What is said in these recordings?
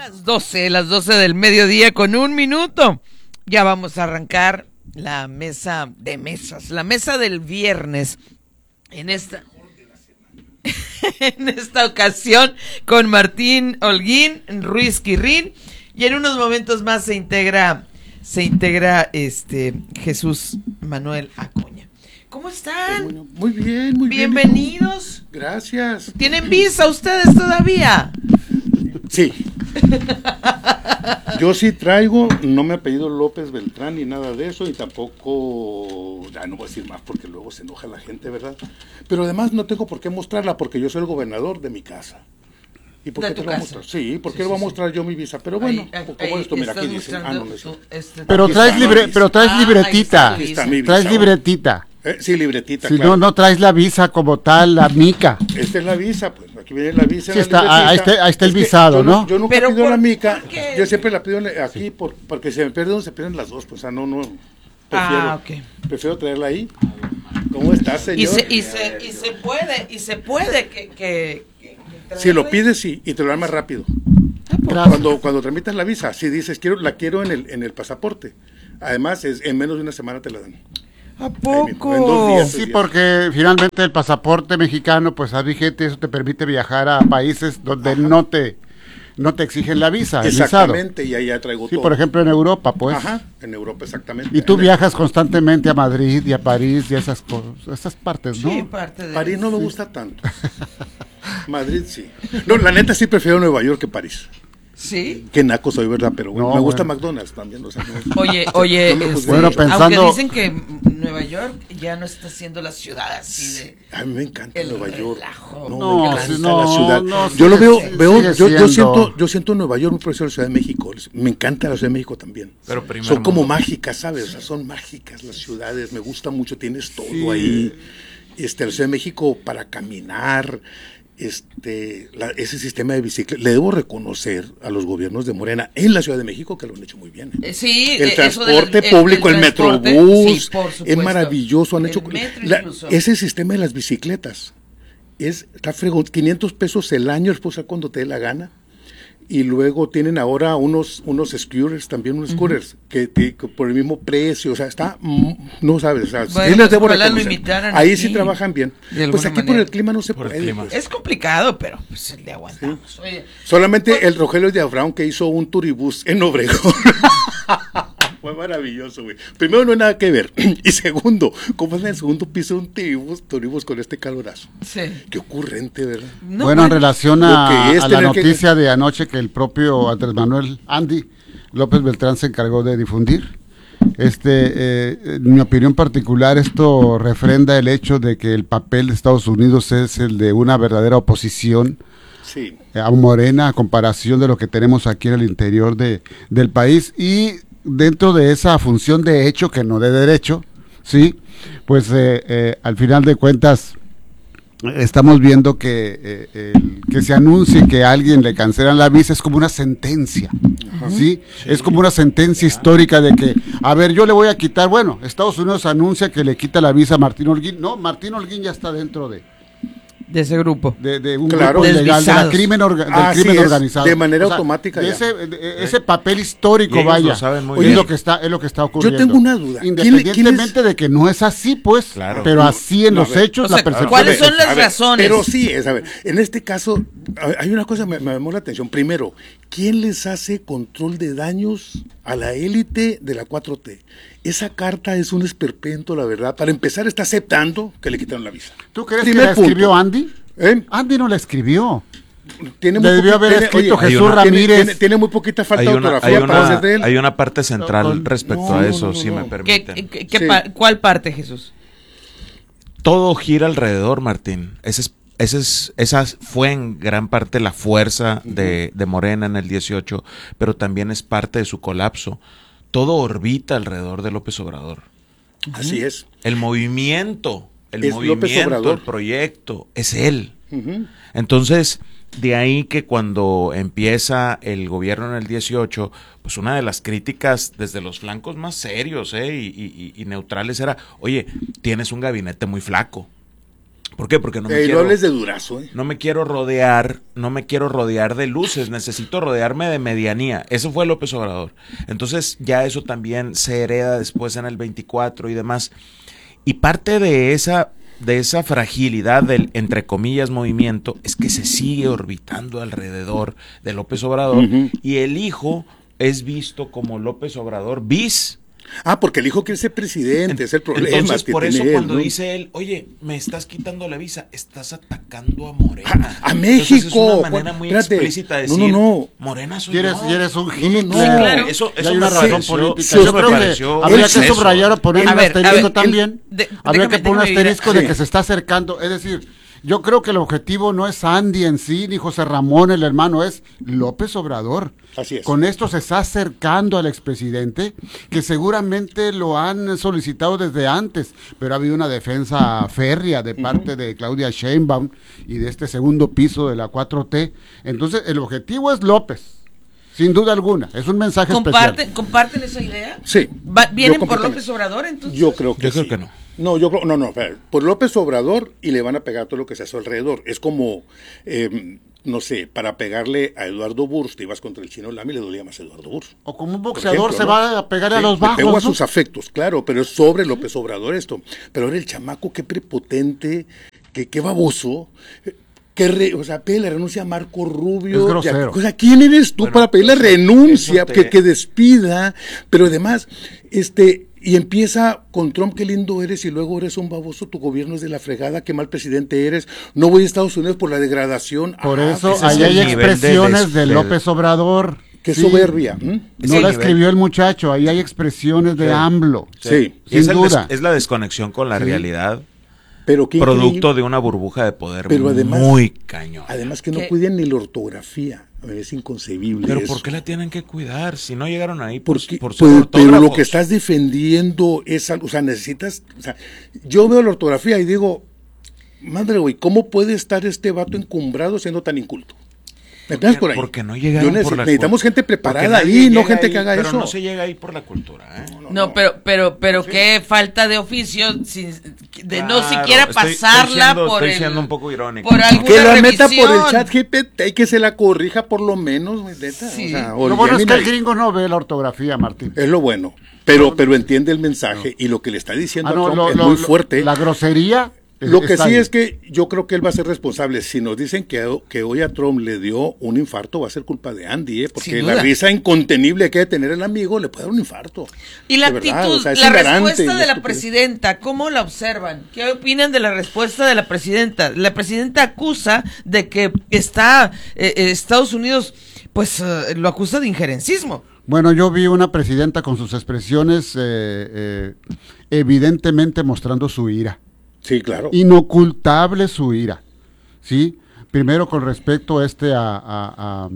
Las 12 del mediodía con 1 minuto. Ya vamos a arrancar la mesa de mesas, la mesa del viernes. En esta ocasión con Martín Holguín, Ruiz Quirrín, y en unos momentos más se integra Jesús Manuel Acuña. ¿Cómo están? Muy bien, muy bien. Bienvenidos. Gracias. ¿Tienen visa ustedes todavía? Sí. Yo sí traigo, no me ha pedido López Beltrán ni nada de eso, y tampoco, ya no voy a decir más porque luego se enoja la gente, ¿verdad? Pero además no tengo por qué mostrarla porque yo soy el gobernador de mi casa. ¿Y por qué te lo voy a mostrar? Sí, ¿por qué lo voy a mostrar yo mi visa? Pero bueno, como esto, mira, aquí dice. No es pero traes libretita. Traes libretita. Sí, libretita, si claro. No traes la visa como tal, la mica. Esta es la visa, pues, aquí viene la visa. Sí, ahí está el visado, ¿no? Yo nunca pido la mica, yo siempre la pido aquí, porque si me pierden, se pierden las dos, pues, o sea, no, prefiero traerla ahí. ¿Cómo estás, señor? Y se puede que si lo pides, sí, y te lo dan más rápido. Cuando tramitas la visa, si dices, la quiero en el pasaporte, además, en menos de una semana te la dan. ¿A poco? En 2 días. Sí, porque finalmente el pasaporte mexicano pues es vigente, eso te permite viajar a países donde no te exigen la visa. Exactamente, y ahí ya traigo todo. Sí, por ejemplo en Europa, pues. Ajá, en Europa, exactamente. Y tú viajas constantemente a Madrid y a París y a esas partes, ¿no? Sí, París no me gusta tanto. Madrid sí. No, la neta sí prefiero Nueva York que París. Sí. Qué naco soy, ¿verdad? Pero bueno, me gusta McDonald's también. O sea, Oye, bueno, pensando... aunque dicen que Nueva York ya no está siendo la ciudad así de... A mí me encanta Nueva York. Me encanta la ciudad. No, yo lo yo siento Nueva York muy parecido a la Ciudad de México. Me encanta la Ciudad de México también. Pero son como mágicas, ¿sabes? O sea, son mágicas las ciudades. Me gusta mucho, tienes todo ahí. La Ciudad de México para caminar. Ese sistema de bicicleta, le debo reconocer a los gobiernos de Morena en la Ciudad de México que lo han hecho muy bien. Sí, el transporte público, el metrobús, es maravilloso. Han hecho ese sistema de las bicicletas. Está fregón, 500 pesos el año, después cuando te dé la gana. Y luego tienen ahora unos scooters, también unos scooters, que por el mismo precio, o sea, no sabes, o sea, bueno, les debo reconocer. Ahí aquí, sí trabajan bien. Pues aquí por el clima no se puede. Pues. Es complicado, pero pues le aguantamos. Sí. Oye, solamente el Rogelio Diafrán que hizo un turibús en Obregón. Fue maravilloso, güey. Primero, no hay nada que ver. Y segundo, ¿cómo es en el segundo piso un turibús con este calorazo? Sí. Qué ocurrente, ¿verdad? No, bueno, en relación a la noticia de anoche que el propio Andrés Manuel Andy López Beltrán se encargó de difundir, en mi opinión particular, esto refrenda el hecho de que el papel de Estados Unidos es el de una verdadera oposición a Morena, a comparación de lo que tenemos aquí en el interior del país, y dentro de esa función de hecho que no de derecho, sí, pues al final de cuentas estamos viendo que se anuncie que a alguien le cancelan la visa es como una sentencia, ¿sí? Es como una sentencia histórica de que, a ver, yo le voy a quitar, bueno, Estados Unidos anuncia que le quita la visa a Martín Holguín, no, Martín Holguín ya está dentro de ese grupo, de un grupo ilegal, del crimen organizado, de manera automática. Ese papel histórico, vaya, es lo que está ocurriendo. Yo tengo una duda. Independientemente de que no es así, pues, pero así en los hechos, la percepción. ¿Cuáles son las razones? Pero sí, a ver, en este caso, hay una cosa que me llamó la atención. Primero, ¿quién les hace control de daños a la élite de la 4T? Esa carta es un esperpento, la verdad. Para empezar, está aceptando que le quitaron la visa. ¿Tú crees que la escribió Andy? Andy no la escribió. Debió haber escrito Jesús Ramírez. Tiene muy poquita falta de ortografía para ser de él. Hay una parte central respecto a eso, si me permiten. ¿Cuál parte, Jesús? Todo gira alrededor, Martín. Esa fue en gran parte la fuerza de Morena en el 18, pero también es parte de su colapso. Todo orbita alrededor de López Obrador. Así es. El movimiento, el proyecto, es él. Entonces, de ahí que cuando empieza el gobierno en el 18, pues una de las críticas desde los flancos más serios y neutrales era, oye, tienes un gabinete muy flaco. ¿Por qué? Porque no me quiero... No hables de Durazo, No me quiero rodear de luces, necesito rodearme de medianía. Eso fue López Obrador. Entonces ya eso también se hereda después en el 24 y demás. Y parte de esa fragilidad del, entre comillas, movimiento, es que se sigue orbitando alrededor de López Obrador, y el hijo es visto como López Obrador bis. Porque el hijo quiere ser presidente, es el problema. Entonces, por eso cuando dice él, oye, me estás quitando la visa, estás atacando a Morena. A México. Entonces, es una manera muy explícita de decir, Morena soy yo. Y eres un Hitler. Claro. Eso hay una razón política. Sí, yo creo que habría que subrayar o poner un asterisco también. Habría que poner un asterisco de que se está acercando. Es decir, yo creo que el objetivo no es Andy en sí, ni José Ramón, el hermano, es López Obrador. Así es. Con esto se está acercando al expresidente, que seguramente lo han solicitado desde antes, pero ha habido una defensa férrea de parte de Claudia Sheinbaum y de este segundo piso de la 4T. Entonces, el objetivo es López. Sin duda alguna, es un mensaje especial. ¿Comparten esa idea? Sí. ¿Vienen por López Obrador entonces? Yo creo que no. No, por López Obrador, y le van a pegar todo lo que se hace alrededor. Es como, no sé, para pegarle a Eduardo Burst, te ibas contra el Chino Lamy, le dolía más a Eduardo Burst. O como un boxeador se va a pegar a los bajos. Pegó a sus afectos, claro, pero es sobre López Obrador esto. Pero ahora el chamaco, qué prepotente, qué baboso. Pide la renuncia a Marco Rubio. Es grosero. ¿Quién eres tú para pedir la renuncia? Que despida, pero además, y empieza con Trump, qué lindo eres, y luego eres un baboso, tu gobierno es de la fregada, qué mal presidente eres, no voy a Estados Unidos por la degradación. Por eso, ahí hay expresiones de López Obrador. Qué soberbia. No la escribió el muchacho, ahí hay expresiones de AMLO. Sí. Sin duda. Es la desconexión con la realidad. Pero producto de una burbuja de poder muy cañón. Además que no cuidan ni la ortografía. Es inconcebible. Pero eso. ¿por qué la tienen que cuidar? Si no llegaron ahí por pero lo que estás defendiendo es algo, necesitas, yo veo la ortografía y digo, madre güey, ¿cómo puede estar este vato encumbrado siendo tan inculto? Porque no llegaron por la necesitamos gente preparada ahí, no gente que haga pero eso. Pero no se llega ahí por la cultura, ¿eh? No, pero qué falta de oficio de no siquiera pasarla estoy siendo un poco irónico. Por alguna que la revisión. meta por el chat GPT y que se la corrija por lo menos, neta. Sí. Lo bueno es que el gringo no ve la ortografía, Martín. Es lo bueno, pero entiende el mensaje y lo que le está diciendo a Trump es muy fuerte. La grosería. Lo que sí es que yo creo que él va a ser responsable. Si nos dicen que hoy a Trump le dio un infarto, va a ser culpa de Andy, porque la risa incontenible que debe tener el amigo le puede dar un infarto. Y la actitud, la respuesta de la presidenta, ¿cómo la observan? ¿Qué opinan de la respuesta de la presidenta? La presidenta acusa de que Estados Unidos, lo acusa de injerencismo. Bueno, yo vi una presidenta con sus expresiones evidentemente mostrando su ira. Sí, claro. Inocultable su ira, ¿sí? Primero con respecto a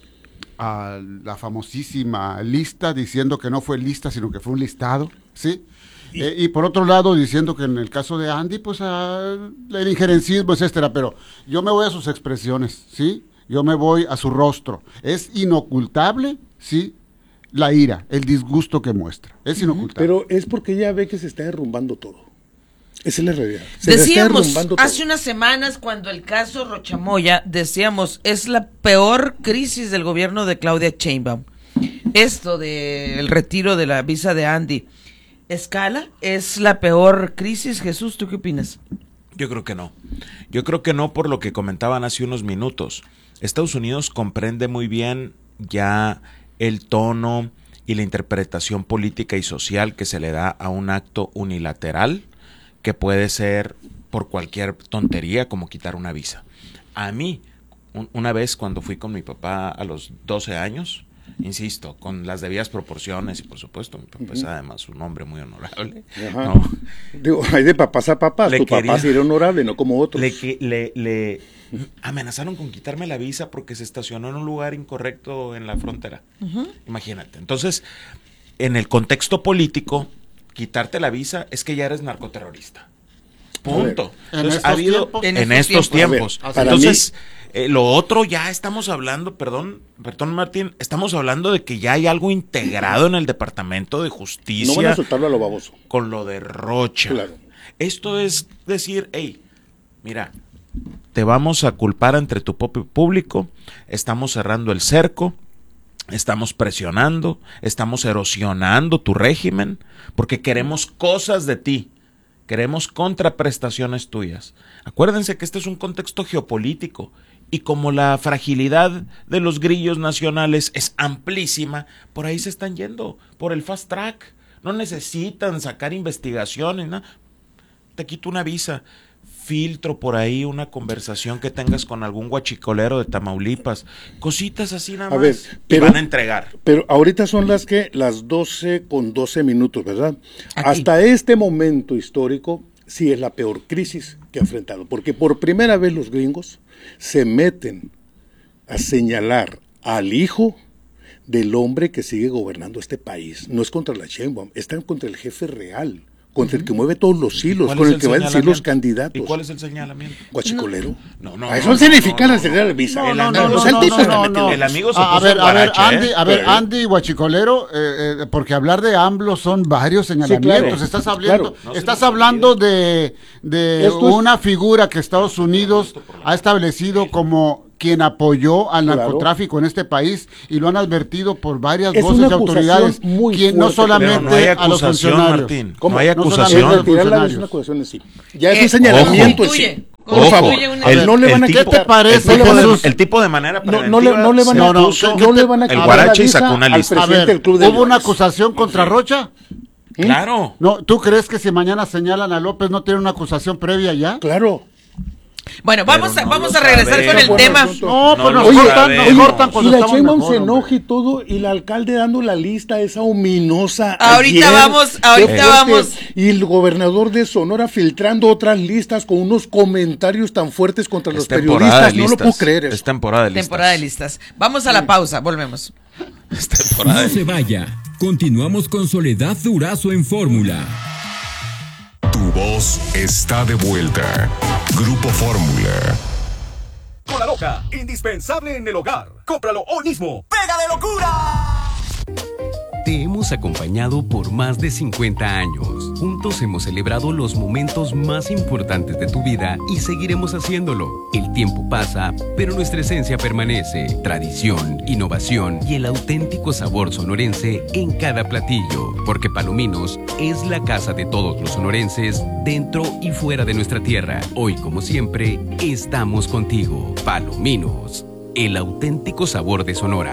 la famosísima lista, diciendo que no fue lista, sino que fue un listado, ¿sí? Y por otro lado, diciendo que en el caso de Andy, el injerencismo, etcétera, pero yo me voy a sus expresiones, ¿sí? Yo me voy a su rostro. Es inocultable, ¿sí? La ira, el disgusto que muestra, es inocultable. Pero es porque ella ve que se está derrumbando todo. Esa es la realidad. Decíamos hace unas semanas, cuando el caso Rochamoya, decíamos, es la peor crisis del gobierno de Claudia Sheinbaum. Esto del retiro de la visa de Andy, ¿escala? ¿Es la peor crisis? Jesús, ¿tú qué opinas? Yo creo que no. Yo creo que no, por lo que comentaban hace unos minutos. Estados Unidos comprende muy bien ya el tono y la interpretación política y social que se le da a un acto unilateral, que puede ser por cualquier tontería, como quitar una visa. A mí, una vez cuando fui con mi papá a los 12 años, insisto, con las debidas proporciones, y por supuesto, mi papá es además un hombre muy honorable. ¿No? Digo, hay de papás a papás, tu papá sí era honorable, no como otros. Le amenazaron con quitarme la visa porque se estacionó en un lugar incorrecto en la frontera. Imagínate. Entonces, en el contexto político, quitarte la visa es que ya eres narcoterrorista. Punto. Entonces, ha habido en estos tiempos. Entonces, lo otro ya estamos hablando, perdón Martín, estamos hablando de que ya hay algo integrado en el Departamento de Justicia. No van a soltarlo a lo baboso. Con lo de Rocha. Claro. Esto es decir, hey, mira, te vamos a culpar entre tu propio público, estamos cerrando el cerco, estamos presionando, estamos erosionando tu régimen, porque queremos cosas de ti, queremos contraprestaciones tuyas. Acuérdense que este es un contexto geopolítico, y como la fragilidad de los grillos nacionales es amplísima, por ahí se están yendo, por el fast track. No necesitan sacar investigaciones, ¿no? Te quito una visa, filtro por ahí una conversación que tengas con algún guachicolero de Tamaulipas, cositas así nada más, a ver, pero, y van a entregar. Pero ahorita son las 12:12, ¿verdad? Aquí. Hasta este momento histórico, sí es la peor crisis que ha enfrentado, porque por primera vez los gringos se meten a señalar al hijo del hombre que sigue gobernando este país. No es contra la Sheinbaum, están contra el jefe real, contra el que mueve todos los hilos, con el que van a decir los candidatos. ¿Y cuál es el señalamiento? Guachicolero. No. Eso significa la señal de visa. No. El amigo se puso guarache, Andy Guachicolero, porque hablar de AMLO son varios señalamientos. Sí, claro, estás hablando de una figura que Estados Unidos ha establecido como quien apoyó al narcotráfico en este país, y lo han advertido por varias voces de autoridades, no solamente a los funcionarios. Martín, no hay acusación. Es una acusación en sí. Ya es un señalamiento en sí. Por favor, no le van a ¿qué te parece, Jesús? El tipo de manera preventiva no le van a el guarache y sacó una lista. A ver, ¿hubo una acusación contra Rocha? Claro. No, ¿tú crees que si mañana señalan a López no tiene una acusación previa ya? Claro. Bueno, vamos a regresar con el tema. No, pues nos cortan cuando y la estamos Sheinbaum mejor, se enoja y todo, y el alcalde dando la lista esa ominosa. Ahorita vamos. Y el gobernador de Sonora filtrando otras listas con unos comentarios tan fuertes contra los periodistas. No lo puedo creer. Es temporada de listas. Vamos a la pausa, volvemos. No se vaya. Continuamos con Soledad Durazo en Fórmula. Tu voz está de vuelta. Grupo Fórmula. Cola Loca, indispensable en el hogar. Cómpralo hoy mismo. ¡Pega de locura! Te hemos acompañado por más de 50 años. Juntos hemos celebrado los momentos más importantes de tu vida y seguiremos haciéndolo. El tiempo pasa, pero nuestra esencia permanece. Tradición, innovación y el auténtico sabor sonorense en cada platillo. Porque Palominos es la casa de todos los sonorenses, dentro y fuera de nuestra tierra. Hoy, como siempre, estamos contigo. Palominos, el auténtico sabor de Sonora.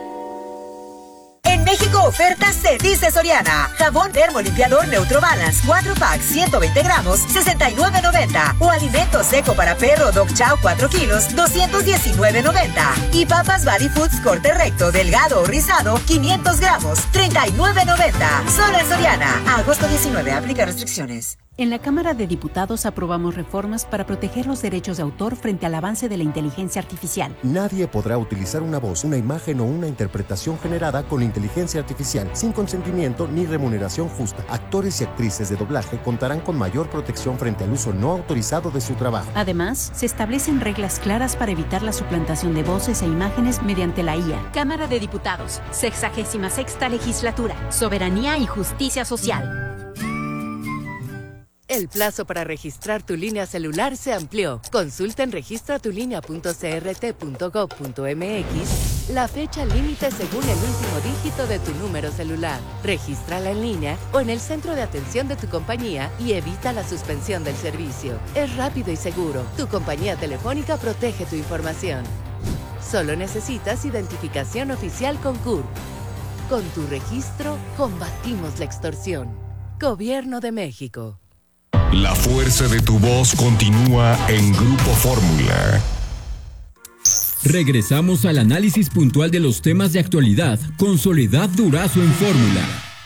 En México, ofertas se dice Soriana. Jabón termolimpiador Neutrobalance 4 packs 120 gramos, $69.90. O alimento seco para perro Dog Chow 4 kilos, $219.90. Y papas Body Foods corte recto, delgado o rizado, 500 gramos, $39.90. Solo en Soriana. A agosto 19, aplica restricciones. En la Cámara de Diputados aprobamos reformas para proteger los derechos de autor frente al avance de la inteligencia artificial. Nadie podrá utilizar una voz, una imagen o una interpretación generada con inteligencia artificial sin consentimiento ni remuneración justa. Actores y actrices de doblaje contarán con mayor protección frente al uso no autorizado de su trabajo. Además, se establecen reglas claras para evitar la suplantación de voces e imágenes mediante la IA. Cámara de Diputados, 66ª Legislatura, Soberanía y Justicia Social. El plazo para registrar tu línea celular se amplió. Consulta en registratulinea.crt.gov.mx la fecha límite según el último dígito de tu número celular. Regístrala en línea o en el centro de atención de tu compañía y evita la suspensión del servicio. Es rápido y seguro. Tu compañía telefónica protege tu información. Solo necesitas identificación oficial con CURP. Con tu registro, combatimos la extorsión. Gobierno de México. La fuerza de tu voz continúa en Grupo Fórmula. Regresamos al análisis puntual de los temas de actualidad con Soledad Durazo en Fórmula.